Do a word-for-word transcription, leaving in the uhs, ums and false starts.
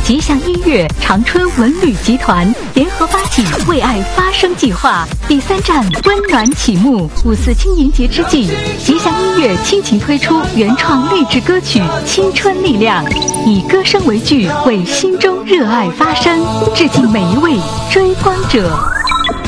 吉祥音乐长春文旅集团联合发起为爱发声计划第三站温暖启幕。五四青年节之际，吉祥音乐倾情推出原创励志歌曲《青春力量》，以歌声为剧，为心中热爱发声，致敬每一位追光者。